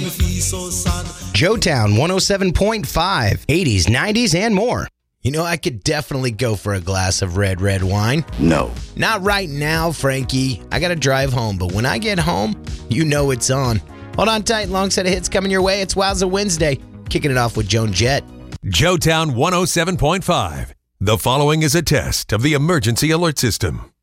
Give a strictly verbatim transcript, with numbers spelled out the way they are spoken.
me feel so sad. Joetown one oh seven point five, eighties, nineties, and more. You know, I could definitely go for a glass of red, red wine. No. Not right now, Frankie. I got to drive home, but when I get home, you know it's on. Hold on tight. Long set of hits coming your way. It's Wowza Wednesday. Kicking it off with Joan Jett. Joetown one oh seven point five. The following is a test of the emergency alert system.